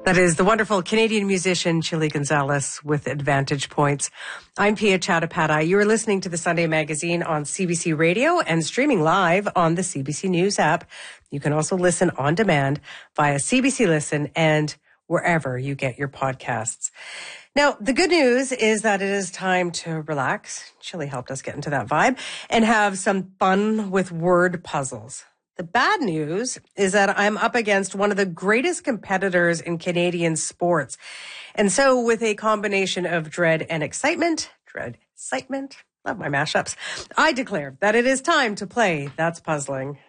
That is the wonderful Canadian musician Chili Gonzalez with Advantage Points. I'm Pia Chattopadhyay. You are listening to the Sunday Magazine on CBC Radio and streaming live on the CBC News app. You can also listen on demand via CBC Listen and wherever you get your podcasts. Now, the good news is that it is time to relax. Chili helped us get into that vibe and have some fun with word puzzles. The bad news is that I'm up against one of the greatest competitors in Canadian sports. And so with a combination of dread and excitement, love my mashups, I declare that it is time to play That's Puzzling.